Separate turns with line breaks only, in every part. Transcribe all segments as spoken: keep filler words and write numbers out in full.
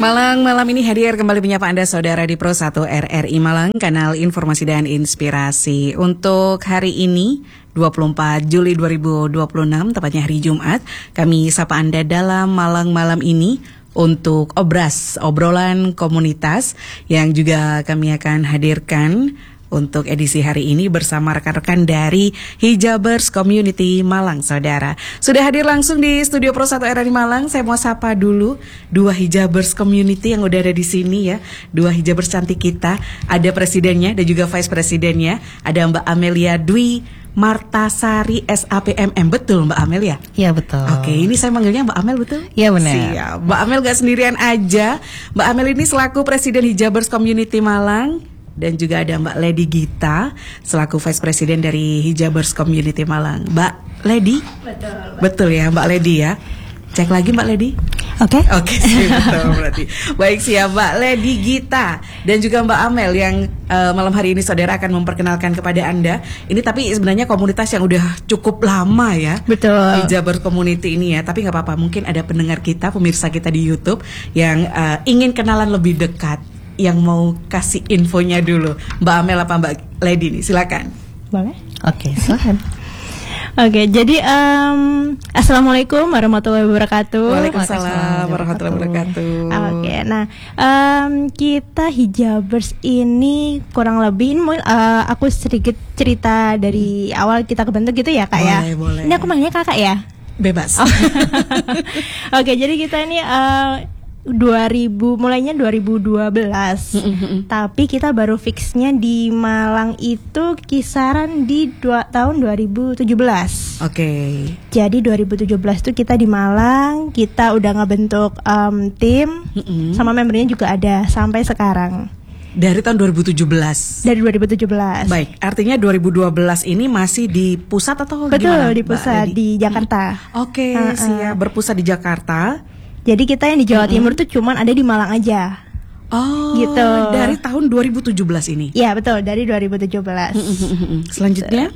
Malang malam ini hadir kembali menyapa Anda saudara di Pro satu R R I Malang, kanal informasi dan inspirasi. Untuk hari ini dua puluh empat Juli dua ribu dua puluh enam, tepatnya hari Jumat, kami sapa Anda dalam Malang malam ini untuk obras, obrolan komunitas yang juga kami akan hadirkan untuk edisi hari ini bersama rekan-rekan dari Hijabers Community Malang, saudara. Sudah hadir langsung di studio Pro satu R R I Malang. Saya mau sapa dulu dua Hijabers Community yang udah ada di sini ya. Dua Hijabers cantik kita. Ada presidennya dan juga vice presidennya. Ada Mbak Amelia Dwi Martasari S A P M M. Betul Mbak Amel ya?
Iya betul.
Oke, ini saya manggilnya Mbak Amel, betul?
Iya benar.
Siap. Mbak Amel gak sendirian aja. Mbak Amel ini selaku Presiden Hijabers Community Malang. Dan juga ada Mbak Lady Gita selaku Vice President dari Hijabers Community Malang. Mbak Lady?
Betul.
Betul ya Mbak Lady ya. Cek lagi Mbak Lady.
Oke. Okay.
Oke, okay, betul berarti. Baik, siap Mbak Lady Gita dan juga Mbak Amel yang uh, malam hari ini saudara akan memperkenalkan kepada Anda. Ini tapi sebenarnya komunitas yang udah cukup lama ya.
Betul.
Hijabers Community ini ya. Tapi nggak apa-apa, mungkin ada pendengar kita, pemirsa kita di YouTube yang uh, ingin kenalan lebih dekat, yang mau kasih infonya dulu. Mbak Amel apa Mbak Lady nih, silakan.
Boleh? Oke, okay, silakan. Oke, okay, jadi um, Assalamualaikum warahmatullahi wabarakatuh.
Waalaikumsalam warahmatullahi wabarakatuh.
Oke, okay, nah um, kita Hijabers ini kurang lebih uh, aku sedikit cerita dari awal kita kebentuk gitu ya kak
boleh,
ya.
Boleh.
Ini aku manggilnya kakak ya.
Bebas.
Oh. Oke, okay, jadi kita ini uh, dua ribu mulainya dua ribu dua belas. Mm-hmm. Tapi kita baru fixnya di Malang itu kisaran di dua, tahun dua ribu tujuh belas.
Oke. Okay.
Jadi dua ribu tujuh belas tuh kita di Malang, kita udah ngebentuk um, tim, mm-hmm. sama membernya juga ada sampai sekarang.
Dari tahun dua ribu tujuh belas.
Dari dua ribu tujuh belas.
Baik, artinya dua ribu dua belas ini masih di pusat atau
betul,
gimana?
Betul, di pusat di Jakarta.
Oke, okay, uh-uh. siap, berpusat di Jakarta.
Jadi kita yang di Jawa mm-hmm. Timur tuh cuman ada di Malang aja.
Oh,
gitu.
Dari tahun dua ribu tujuh belas ini?
Iya betul, dari dua ribu tujuh belas.
Mm-hmm. Selanjutnya?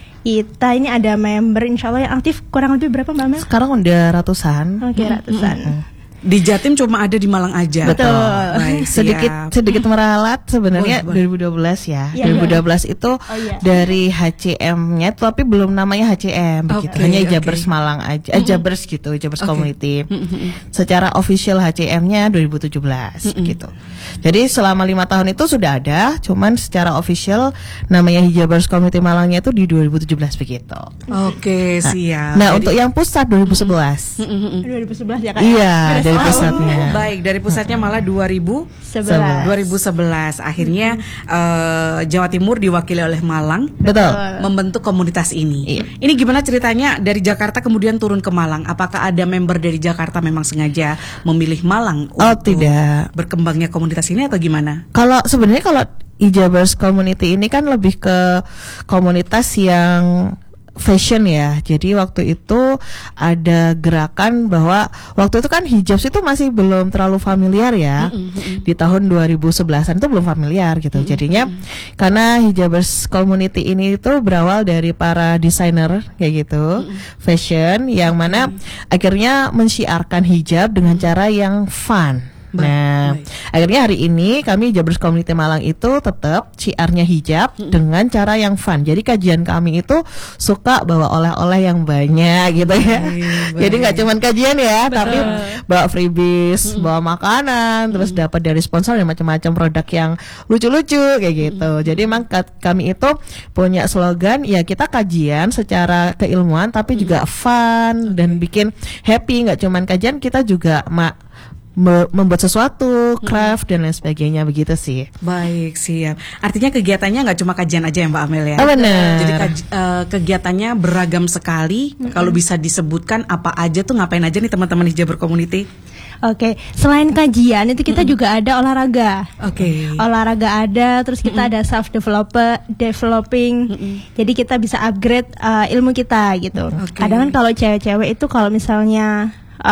Kita ini ada member insya Allah yang aktif kurang lebih berapa Mbak Mel?
Sekarang udah ratusan.
Oke, okay, ratusan.
Mm-hmm.
Di Jatim cuma ada di Malang aja.
Betul.
Baik,
sedikit sedikit meralat sebenarnya dua ribu dua belas ya.
ya.
dua ribu dua belas itu
oh, iya.
dari H C M-nya tapi belum namanya H C M begitu.
Okay,
Hanya
okay.
Hijabers Malang aja. Mm-hmm. Hijabers gitu, Hijabers okay. Community.
Mm-hmm.
Secara official H C M-nya dua ribu tujuh belas mm-hmm. gitu. Jadi selama lima tahun itu sudah ada, cuman secara official namanya Hijabers Community Malangnya itu di dua ribu tujuh belas begitu.
Oke, okay,
nah,
siap.
Nah,
Jadi,
untuk yang pusat dua ribu sebelas.
Mm-hmm.
dua ribu sebelas ya Kak?
Iya, dari pusatnya.
Oh, baik, dari pusatnya malah dua ribu
sebelas.
dua ribu sebelas. Akhirnya hmm. uh, Jawa Timur diwakili oleh Malang.
Betul.
Membentuk komunitas ini.
Iya.
Ini gimana ceritanya dari Jakarta kemudian turun ke Malang? Apakah ada member dari Jakarta memang sengaja memilih Malang
oh,
untuk
tidak.
berkembangnya komunitas ini atau gimana?
Kalau sebenarnya kalau Hijabers Community ini kan lebih ke komunitas yang fashion ya. Jadi waktu itu ada gerakan bahwa waktu itu kan hijab itu masih belum terlalu familiar ya. Mm-hmm. Di tahun dua ribu sebelas-an itu belum familiar gitu. Mm-hmm. Jadinya karena Hijabers Community ini itu berawal dari para desainer kayak gitu, mm-hmm. fashion yang mana mm-hmm. akhirnya mensyiarkan hijab dengan cara yang fun. Nah, baik. Akhirnya hari ini kami Hijabers Community Malang itu tetap syiarnya hijab hmm. dengan cara yang fun. Jadi kajian kami itu suka bawa oleh-oleh yang banyak gitu ya. Baik, jadi nggak cuma kajian ya, betul. Tapi bawa freebies, hmm. bawa makanan, hmm. terus dapat dari sponsor dan macam-macam produk yang lucu-lucu kayak gitu. Hmm. Jadi emang kami itu punya slogan ya kita kajian secara keilmuan tapi hmm. juga fun dan bikin happy. Nggak cuma kajian, kita juga mak membuat sesuatu, craft dan lain sebagainya begitu sih.
Baik, siap. Artinya kegiatannya nggak cuma kajian aja ya Mbak Amel ya?
Oh, benar.
Jadi kaj- uh, kegiatannya beragam sekali. Mm-hmm. Kalau bisa disebutkan apa aja tuh, ngapain aja nih teman-teman Hijabers Community?
Oke, okay. Selain kajian itu kita mm-hmm. juga ada olahraga.
Oke. Okay.
Olahraga ada, terus kita mm-hmm. ada self developer, developing. Mm-hmm. Jadi kita bisa upgrade uh, ilmu kita gitu. Okay. Kadang kan kalau cewek-cewek itu kalau misalnya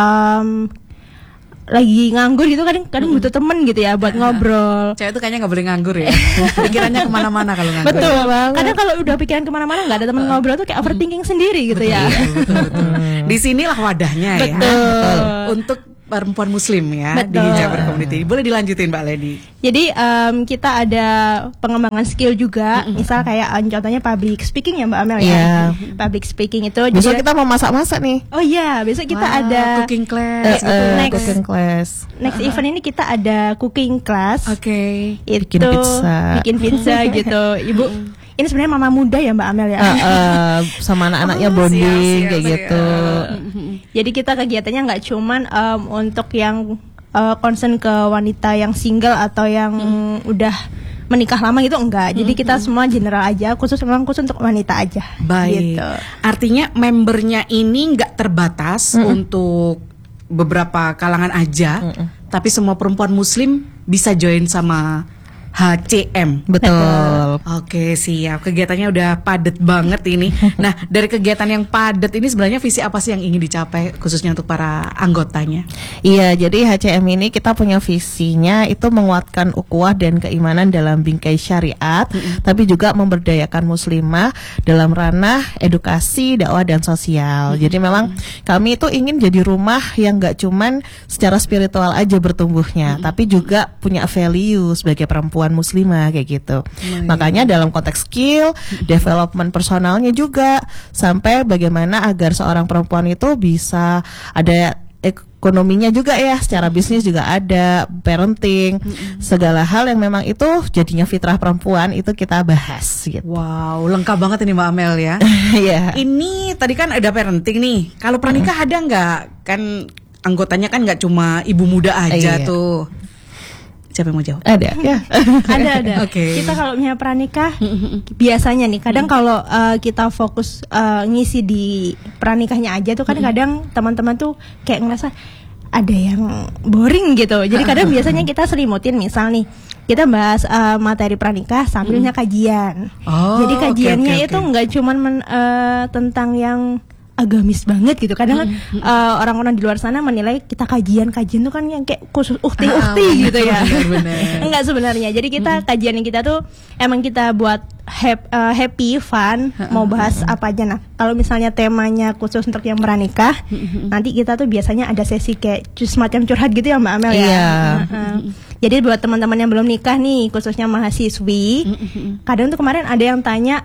um, lagi nganggur gitu kadang kadang butuh temen gitu ya buat ngobrol.
Cewek tuh kayaknya nggak boleh nganggur ya. Pikirannya kemana-mana kalau nganggur.
Betul banget. Kadang kalau udah pikiran kemana-mana nggak ada temen ngobrol tuh kayak overthinking sendiri gitu. Betul, ya.
Betul, betul, betul. Di sinilah wadahnya
betul.
ya. Betul. Untuk perempuan muslim ya.
Betul.
Di Hijaber Community. Boleh dilanjutin Mbak Lady.
Jadi um, kita ada pengembangan skill juga, mm-hmm. misal kayak um, contohnya public speaking ya Mbak Amel ya.
Yeah.
Public speaking itu.
Besok
jadi,
kita mau masak-masak nih.
Oh iya, besok kita
Wah,
ada
cooking class.
Next,
Uh, uh,
next,
cooking class.
next uh-huh. event ini kita ada cooking class.
Oke. Okay.
Itu
bikin pizza,
bikin pizza gitu, Ibu. Ini sebenarnya mama muda ya Mbak Amel ya.
Uh, uh, sama anak-anaknya
Oh,
bonding
siap, siap,
kayak
siap.
gitu.
Jadi kita kegiatannya nggak cuman um, untuk yang uh, concern ke wanita yang single atau yang hmm. udah menikah lama gitu enggak. Jadi hmm. kita semua general aja, khusus memang khusus untuk wanita aja.
Baik.
Gitu.
Artinya membernya ini nggak terbatas hmm. untuk beberapa kalangan aja, hmm. tapi semua perempuan muslim bisa join sama H C M.
Betul.
Oke, siap. Kegiatannya udah padat banget ini. Nah, dari kegiatan yang padat ini sebenarnya visi apa sih yang ingin dicapai khususnya untuk para anggotanya?
Iya, jadi H C M ini kita punya visinya itu menguatkan ukhuwah dan keimanan dalam bingkai syariat, mm-hmm. tapi juga memberdayakan muslimah dalam ranah edukasi, dakwah dan sosial. Mm-hmm. Jadi memang kami itu ingin jadi rumah yang gak cuman secara spiritual aja bertumbuhnya, mm-hmm. tapi juga punya value sebagai perempuan muslimah kayak gitu. Oh, makanya dalam konteks skill, development personalnya juga sampai bagaimana agar seorang perempuan itu bisa ada ekonominya juga ya, secara bisnis juga ada, parenting, mm-hmm. segala hal yang memang itu jadinya fitrah perempuan itu kita bahas gitu.
Wow, lengkap banget ini Mbak Amel ya.
Yeah.
Ini tadi kan ada parenting nih. Kalau pranikah mm-hmm. ada nggak? Kan anggotanya kan nggak cuma ibu muda aja
iya.
tuh. Siapa yang mau jawab?
Ada, ya.
ada, ada.
Oke. Okay.
Kita kalau misalnya pranikah, biasanya nih, kadang kalau uh, kita fokus uh, ngisi di pranikahnya aja tuh, kadang-kadang teman-teman tuh kayak ngerasa ada yang boring gitu. Jadi kadang biasanya kita selimutin, misal nih, kita bahas uh, materi pranikah sambilnya kajian.
Oh,
jadi kajiannya
okay, okay,
itu
okay.
nggak cuman men, uh, tentang yang agamis banget gitu. Kadang kan
mm-hmm.
uh, orang-orang di luar sana menilai kita kajian-kajian tuh kan yang kayak khusus ukti-ukti
ah,
gitu ya.
Bener-bener.
Enggak sebenarnya. Jadi kita mm-hmm. kajian yang kita tuh emang kita buat hap, uh, happy, fun, mau bahas apa aja. Nah, kalau misalnya temanya khusus untuk yang pranikah, mm-hmm. nanti kita tuh biasanya ada sesi kayak semacam curhat gitu ya Mbak Amel ya.
Yeah.
Uh-uh. Jadi buat teman-teman yang belum nikah nih, khususnya mahasiswi, mm-hmm. kadang tuh kemarin ada yang tanya,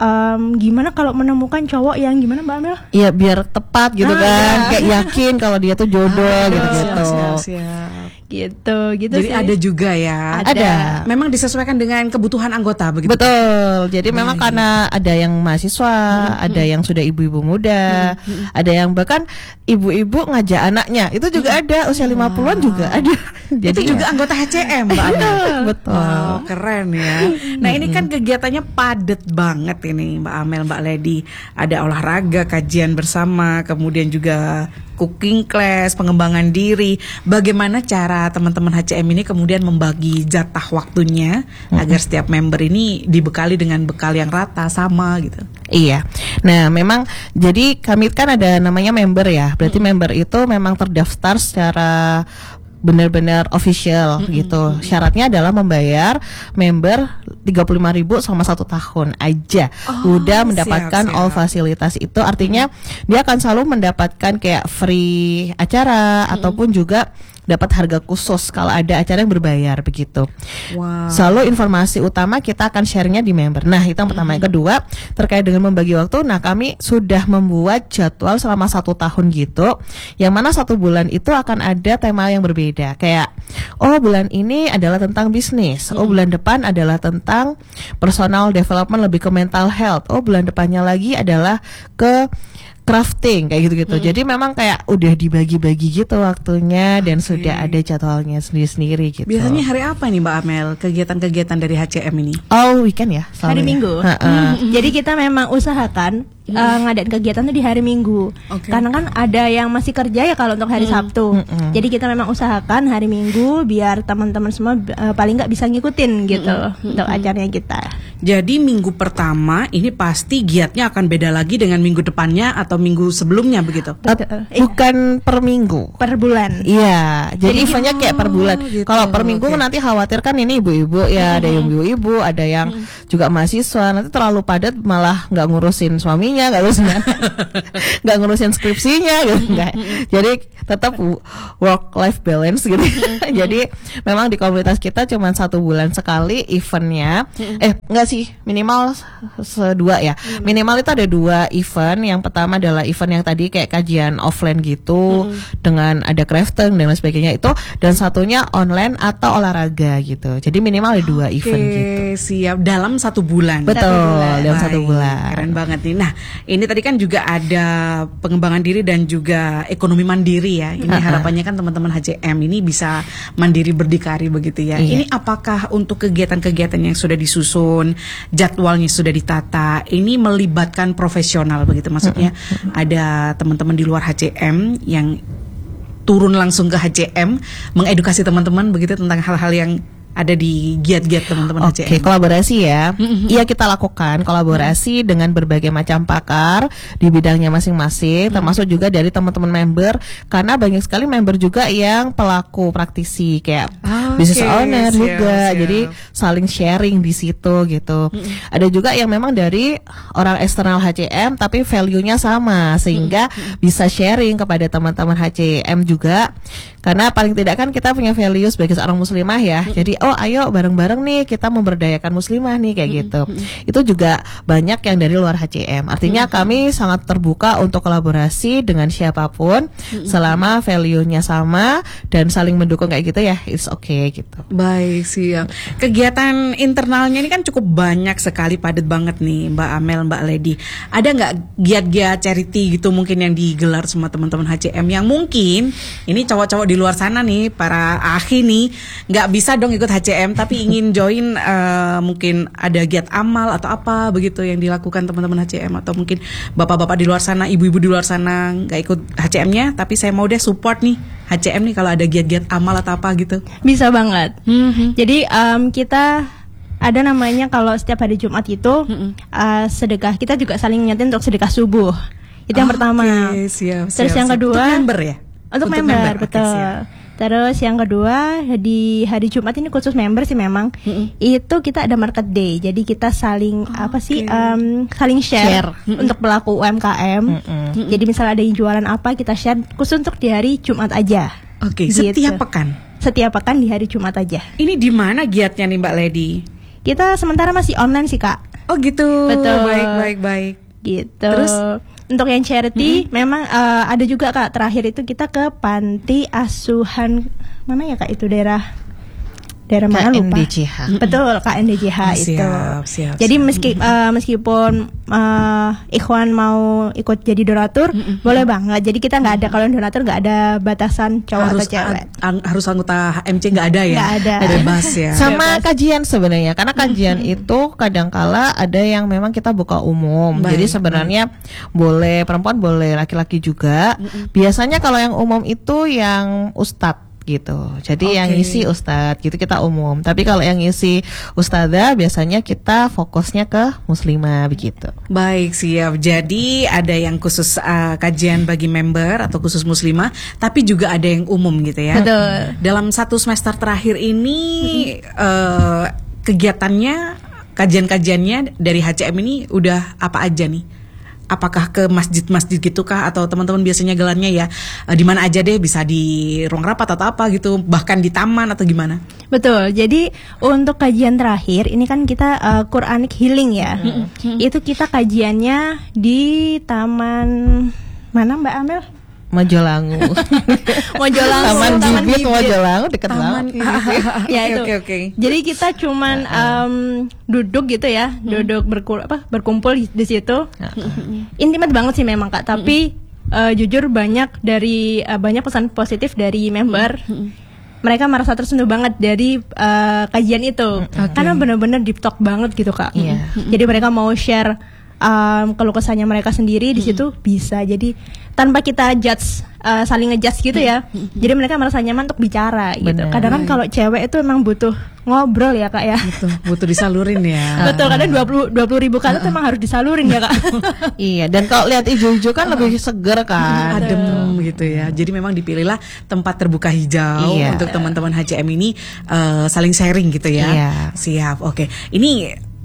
Um, gimana kalau menemukan cowok yang gimana Mbak Amel?
Iya biar tepat gitu
ah,
kan,
ya.
kayak yakin kalau dia tuh jodoh
ah,
gitu-gitu.
Siap, siap, siap.
Gitu, gitu.
Jadi
sih.
ada juga ya.
Ada.
Ada.
Memang disesuaikan dengan kebutuhan anggota begitu.
Betul. Jadi
Baik.
memang karena ada yang mahasiswa, hmm, ada yang sudah ibu-ibu muda, hmm, ada yang bahkan ibu-ibu ngajak anaknya. Itu juga hmm. ada usia lima puluhan juga ada.
Jadi itu juga anggota H C M, Mbak Amel.
Betul.
Wow, keren ya. Nah, ini kan kegiatannya padat banget ini, Mbak Amel, Mbak Lady. Ada olahraga, kajian bersama, kemudian juga cooking class, pengembangan diri. Bagaimana cara teman-teman H C M ini kemudian membagi jatah waktunya mm-hmm. agar setiap member ini dibekali dengan bekal yang rata sama gitu.
Iya. Nah, memang jadi kami kan ada namanya member ya. Berarti mm-hmm. member itu memang terdaftar secara benar-benar official mm-hmm. gitu. Syaratnya adalah membayar member tiga puluh lima ribu selama satu tahun aja. Oh, udah mendapatkan siap, siap. all fasilitas itu. Artinya mm-hmm. dia akan selalu mendapatkan kayak free acara mm-hmm. ataupun juga dapat harga khusus kalau ada acara yang berbayar begitu.
Wow.
Selalu informasi utama kita akan share-nya di member. Nah, itu yang pertama. Mm-hmm. Yang kedua, terkait dengan membagi waktu, nah kami sudah membuat jadwal selama satu tahun gitu, yang mana satu bulan itu akan ada tema yang berbeda. Kayak, oh bulan ini adalah tentang bisnis, oh bulan depan adalah tentang personal development lebih ke mental health, oh bulan depannya lagi adalah ke crafting kayak gitu-gitu. Hmm. Jadi memang kayak udah dibagi-bagi gitu waktunya dan okay. sudah ada jadwalnya sendiri-sendiri gitu.
Biasanya hari apa nih Mbak Amel kegiatan-kegiatan dari H C M ini?
Oh, weekend ya.
Hari
ya.
Minggu. Hmm. Jadi kita memang usahakan uh, ngadain kegiatan tuh di hari Minggu. Okay. Karena kan ada yang masih kerja ya kalau untuk hari hmm. Sabtu. Hmm. Jadi kita memang usahakan hari Minggu biar teman-teman semua uh, paling nggak bisa ngikutin gitu hmm. untuk acaranya kita.
Jadi minggu pertama ini pasti giatnya akan beda lagi dengan minggu depannya atau minggu sebelumnya begitu?
Uh, bukan per minggu,
per bulan.
Iya, jadi, jadi eventnya kayak per bulan.
Gitu.
Kalau per minggu okay. nanti khawatir kan ini ibu-ibu ya, hmm. ada yang ibu-ibu, ada yang hmm. juga mahasiswa, nanti terlalu padat malah nggak ngurusin suaminya. bukunya, nggak ngurusin nggak ngurusin skripsinya gitu, nggak. Jadi tetap work life balance gitu. Jadi memang di komunitas kita cuma satu bulan sekali eventnya, eh enggak sih, minimal sedua ya. Minimal itu ada dua event. Yang pertama adalah event yang tadi kayak kajian offline gitu, hmm. dengan ada crafting dan lain sebagainya itu, dan satunya online atau olahraga gitu. Jadi minimal ada dua
okay,
event gitu.
Siap, dalam satu bulan.
Betul,
satu bulan.
dalam
Baik,
satu bulan.
Keren banget nih. Nah, ini tadi kan juga ada pengembangan diri dan juga ekonomi mandiri ya. Ini uh-uh. harapannya kan teman-teman H C M ini bisa mandiri berdikari begitu ya. Iya. Ini apakah untuk kegiatan-kegiatan yang sudah disusun, jadwalnya sudah ditata, ini melibatkan profesional begitu, maksudnya uh-uh. ada teman-teman di luar H C M yang turun langsung ke H C M mengedukasi teman-teman begitu tentang hal-hal yang ada di giat-giat teman-teman H C M.
Oke, kolaborasi ya. Iya, kita lakukan kolaborasi mm-hmm. dengan berbagai macam pakar di bidangnya masing-masing, mm-hmm. termasuk juga dari teman-teman member, karena banyak sekali member juga yang pelaku praktisi kayak oh, business okay. owner siap, juga. Siap. Jadi saling sharing di situ gitu. Mm-hmm. Ada juga yang memang dari orang eksternal H C M tapi value-nya sama sehingga mm-hmm. bisa sharing kepada teman-teman H C M juga. Karena paling tidak kan kita punya value sebagai seorang muslimah ya. Mm-hmm. Jadi oh ayo bareng-bareng nih kita memberdayakan muslimah nih kayak gitu. Mm-hmm. Itu juga banyak yang dari luar H C M. Artinya mm-hmm. kami sangat terbuka untuk kolaborasi dengan siapapun mm-hmm. selama value-nya sama dan saling mendukung kayak gitu ya. It's okay gitu.
Baik, siap. Kegiatan internalnya ini kan cukup banyak sekali, padat banget nih Mbak Amel, Mbak Lady. Ada nggak giat-giat charity gitu mungkin yang digelar sama teman-teman H C M yang mungkin ini cowok-cowok di luar sana nih, para akhi nih nggak bisa dong ikut H C M tapi ingin join, uh, mungkin ada giat amal atau apa begitu yang dilakukan teman-teman H C M, atau mungkin bapak-bapak di luar sana, ibu-ibu di luar sana nggak ikut H C M-nya tapi saya mau deh support nih H C M nih kalau ada giat-giat amal atau apa gitu.
Bisa banget. Mm-hmm. Jadi um, kita ada namanya kalau setiap hari Jumat itu mm-hmm. uh, sedekah, kita juga saling ngingetin untuk sedekah subuh. Itu yang oh, pertama.
Okay, siap,
Terus
siap,
yang
siap.
kedua
untuk member ya.
Untuk, untuk member, member, betul. Okay, terus yang kedua di hari Jumat ini khusus member sih memang mm-hmm. itu kita ada market day. Jadi kita saling oh, apa okay. sih um, saling share, share. untuk pelaku U M K M. Mm-hmm. Jadi misalnya ada yang jualan apa kita share khusus untuk di hari Jumat aja.
Oke, okay, gitu. Setiap pekan.
Setiap pekan di hari Jumat aja.
Ini di mana giatnya nih Mbak Lady?
Kita sementara masih online sih Kak.
Oh gitu.
Betul.
Baik baik baik.
Gitu.
Terus
untuk yang charity mm-hmm. memang uh, ada juga Kak, terakhir itu kita ke panti asuhan mana ya Kak, itu daerah daerah mana lupa.
K N D J H.
Betul, K N D J H oh, itu.
Siap, siap,
jadi
siap.
meski uh, meskipun uh, Ikhwan mau ikut jadi donatur, mm-hmm. boleh banget. Jadi kita nggak ada, kalau donatur nggak ada batasan cowok
harus
atau cewek.
An- harus anggota H M C nggak ada ya?
Nggak ada.
Bebas ya.
Sama
Bebas.
Kajian sebenarnya, karena kajian mm-hmm. itu kadangkala ada yang memang kita buka umum. Baik, jadi sebenarnya baik. boleh perempuan, boleh laki-laki juga. Mm-hmm. Biasanya kalau yang umum itu yang ustadz gitu. Jadi okay. yang ngisi ustadz gitu kita umum. Tapi kalau yang ngisi ustadzah biasanya kita fokusnya ke muslimah begitu.
Baik, siap. Jadi ada yang khusus uh, kajian bagi member atau khusus muslimah, tapi juga ada yang umum gitu ya.
Betul.
Dalam satu semester terakhir ini uh, kegiatannya, kajian-kajiannya dari H C M ini udah apa aja nih? Apakah ke masjid-masjid gitu kah, atau teman-teman biasanya gelarnya ya uh, di mana aja deh, bisa di ruang rapat atau apa gitu, bahkan di taman atau gimana?
Betul. Jadi untuk kajian terakhir ini kan kita uh, Quranic healing ya. Mm-hmm. Itu kita kajiannya di taman mana Mbak Amel?
Mojolangu.
Mojolangu.
Taman Bibit Mojolangu dekat banget.
Ya itu.
Oke, oke.
Jadi kita cuman um, duduk gitu ya, hmm. duduk berkul apa berkumpul di, di situ. Intimate banget sih memang Kak, tapi uh, jujur banyak dari uh, banyak pesan positif dari member. Mereka merasa tersentuh banget dari uh, kajian itu. Okay. Karena benar-benar deep talk banget gitu Kak.
Yeah.
Jadi mereka mau share um, keluh kesahnya mereka sendiri di situ bisa. Jadi tanpa kita judge, uh, saling ngejudge gitu ya. Jadi mereka merasa nyaman untuk bicara gitu.
Bener.
Kadang kan kalau cewek itu emang butuh ngobrol ya Kak ya.
Betul, butuh disalurin ya.
Betul, kadang dua puluh ribu kali itu emang harus disalurin ya Kak.
Iya, dan kalau lihat hijau-hijau kan lebih seger kan.
Adem gitu ya. Jadi memang dipilihlah tempat terbuka hijau iya. untuk teman-teman H C M ini uh, saling sharing gitu ya.
Iya.
Siap, oke. Ini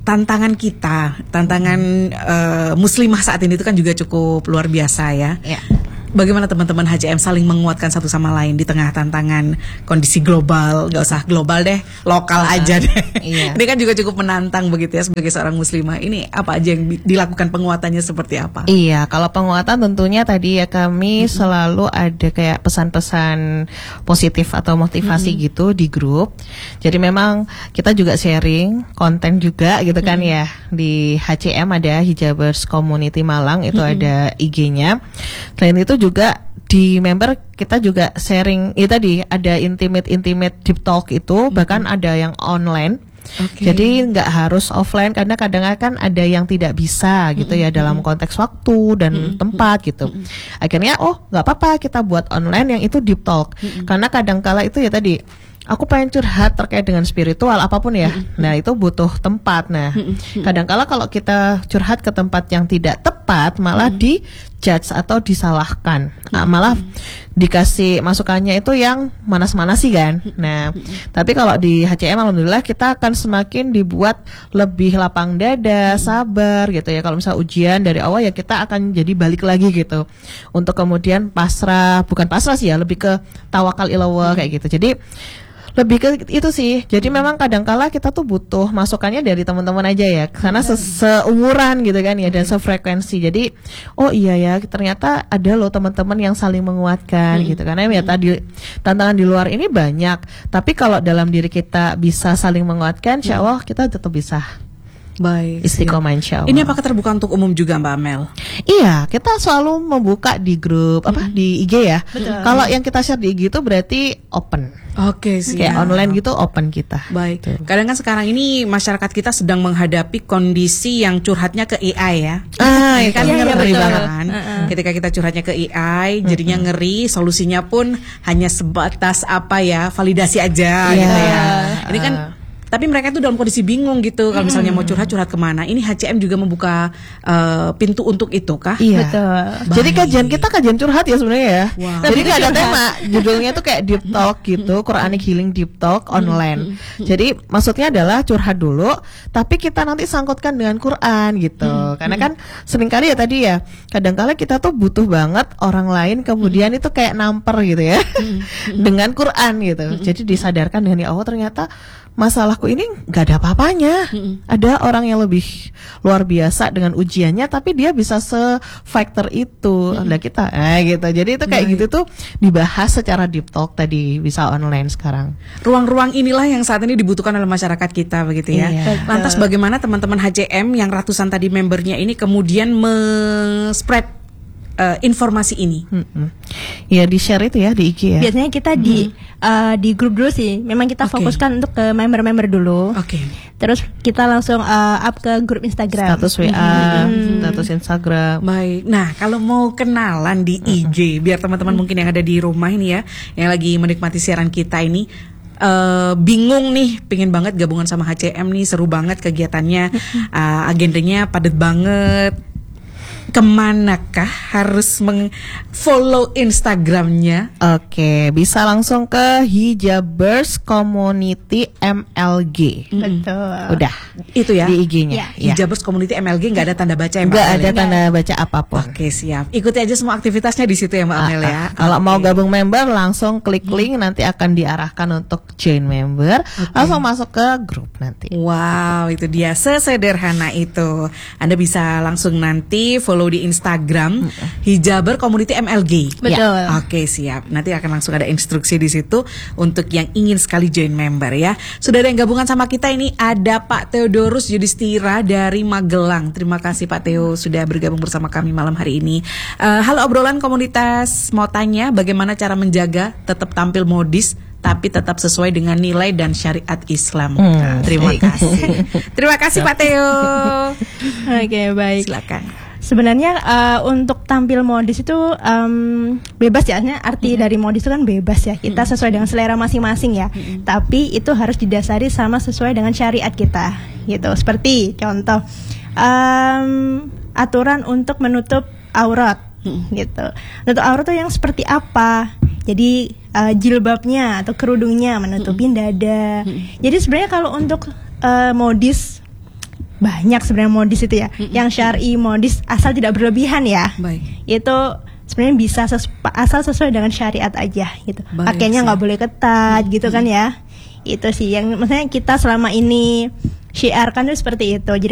tantangan kita, tantangan uh, muslimah saat ini itu kan juga cukup luar biasa ya.
Ya.
Bagaimana teman-teman H C M saling menguatkan satu sama lain di tengah tantangan kondisi global, nggak usah global deh, lokal uh, aja deh. Iya. Ini kan juga cukup menantang begitu ya sebagai seorang muslimah. Ini apa aja yang dilakukan penguatannya seperti apa?
Iya, kalau penguatan tentunya tadi ya kami mm-hmm. selalu ada kayak pesan-pesan positif atau motivasi mm-hmm. gitu di grup. Jadi memang kita juga sharing konten juga gitu kan mm-hmm. ya. Di H C M ada Hijabers Community Malang itu mm-hmm. ada I G-nya. Selain itu juga di member kita juga sharing itu tadi ada intimate intimate deep talk itu mm-hmm. bahkan ada yang online. Okay. Jadi nggak harus offline karena kadang kan ada yang tidak bisa gitu mm-hmm. ya dalam konteks waktu dan mm-hmm. tempat gitu. Mm-hmm. Akhirnya oh nggak apa-apa kita buat online yang itu deep talk mm-hmm. karena kadang-kala itu ya tadi aku pengen curhat terkait dengan spiritual apapun ya. Mm-hmm. Nah itu butuh tempat. Nah mm-hmm. kadang-kala kalau kita curhat ke tempat yang tidak tepat malah mm-hmm. di judge atau disalahkan, nah, malah dikasih masukannya itu yang manas-manas sih kan. Nah, tapi kalau di H C M alhamdulillah kita akan semakin dibuat lebih lapang dada, sabar gitu ya. Kalau misalnya ujian dari awal ya kita akan jadi balik lagi gitu. Untuk kemudian pasrah, bukan pasrah sih ya, lebih ke tawakal ilallah kayak gitu. Jadi lebih ke itu sih. Jadi memang kadangkala kita tuh butuh masukannya dari teman-teman aja ya, karena se seumuran gitu kan ya dan sefrekuensi. Jadi oh iya ya ternyata ada loh teman-teman yang saling menguatkan hmm. gitu. Karena ya tadi tantangan di luar ini banyak, tapi kalau dalam diri kita bisa saling menguatkan, insya Allah kita tetap bisa.
Baik.
Istiqomah insya Allah.
Ini apakah terbuka untuk umum juga Mbak Amel?
Iya, kita selalu membuka di grup apa hmm. di I G ya. Kalau yang kita share di I G itu berarti open.
Oke sih.
Kayak online gitu open kita.
Baik.
Tuh.
Kadang kan sekarang ini masyarakat kita sedang menghadapi kondisi yang curhatnya ke A I ya.
Ah,
ini kan
iya,
ngeri
iya,
banget kan. Uh-uh. Ketika kita curhatnya ke A I, jadinya uh-uh. ngeri. Solusinya pun hanya sebatas apa ya, validasi aja
yeah.
gitu ya. Ini kan. Tapi mereka itu dalam kondisi bingung gitu. Kalau misalnya mau curhat-curhat kemana. Ini H C M juga membuka uh, pintu untuk itu kah?
Iya.
Betul.
Jadi kajian kita kajian curhat ya sebenarnya ya.
Wow.
Jadi nggak ada tema. Judulnya tuh kayak deep talk gitu. Quranic Healing Deep Talk online. Jadi maksudnya adalah curhat dulu. Tapi kita nanti sangkutkan dengan Quran gitu. Karena kan seringkali ya tadi ya. Kadang-kala kita tuh butuh banget orang lain. Kemudian itu kayak namper gitu ya. Dengan Quran gitu. Jadi disadarkan dengan ya Allah ternyata masalahku ini nggak ada apa-apanya. Mm-hmm. Ada orang yang lebih luar biasa dengan ujiannya, tapi dia bisa se-factor itu. Mm-hmm. Ada kita, eh gitu. Jadi itu kayak Baik. gitu tuh dibahas secara deep talk tadi bisa online sekarang.
Ruang-ruang inilah yang saat ini dibutuhkan oleh masyarakat kita begitu ya. Iya. Lantas bagaimana teman-teman H C M yang ratusan tadi membernya ini kemudian me-spread Uh, informasi ini?
Hmm. Ya di share itu ya di I G ya.
Biasanya kita di hmm. uh, di grup dulu sih. Memang kita okay. fokuskan untuk ke member-member dulu.
Oke. Okay.
Terus kita langsung uh, up ke grup Instagram.
Status W A, hmm. status Instagram.
Baik. Nah kalau mau kenalan di I G, hmm. biar teman-teman hmm. mungkin yang ada di rumah ini ya, yang lagi menikmati siaran kita ini. Uh, bingung nih, pengen banget gabungan sama H C M nih, seru banget kegiatannya, uh, agendanya padat banget. Kemanakah harus meng-follow Instagramnya?
Oke, bisa langsung ke Hijabers Community M L G.
Betul.
Udah.
Itu ya?
Di I G-nya.
Ya. Hijabers Community M L G nggak ada tanda baca ya Mbak
Nggak
Amel?
ada tanda baca apapun.
Oke, siap. Ikuti aja semua aktivitasnya di situ ya Mbak Amel ya.
Kalau okay. mau gabung member langsung klik link, nanti akan diarahkan untuk join member. Okay. Langsung masuk ke grup nanti.
Wow, itu dia, sesederhana itu. Anda bisa langsung nanti follow di Instagram Hijaber Community M L G.
Betul.
Ya. Oke, siap. Nanti akan langsung ada instruksi di situ untuk yang ingin sekali join member ya. Sudah ada yang gabungan sama kita ini, ada Pak Theodorus Yudhistira dari Magelang. Terima kasih Pak Theo sudah bergabung bersama kami malam hari ini. Uh, halo obrolan komunitas, mau tanya bagaimana cara menjaga tetap tampil modis tapi tetap sesuai dengan nilai dan syariat Islam. Hmm. Terima kasih. Terima kasih Pak Theo.
Oke, okay, baik.
Silakan.
Sebenarnya uh, untuk tampil modis itu um, bebas ya, arti mm-hmm. dari modis itu kan bebas ya. Kita sesuai dengan selera masing-masing ya. Mm-hmm. Tapi itu harus didasari sama sesuai dengan syariat kita, gitu. Seperti contoh um, aturan untuk menutup aurat, mm-hmm. gitu. Menutup aurat itu yang seperti apa? Jadi uh, jilbabnya atau kerudungnya menutupin mm-hmm. dada. Mm-hmm. Jadi sebenarnya kalau untuk uh, modis banyak sebenarnya modis itu ya. Mm-mm. Yang syar'i modis asal tidak berlebihan ya.
Baik.
Itu sebenarnya bisa ses- asal sesuai dengan syariat aja gitu.
Baik,
pakainya nggak
siap.
boleh ketat gitu kan ya. Itu sih yang maksudnya kita selama ini syiarkan tuh seperti itu. Jadi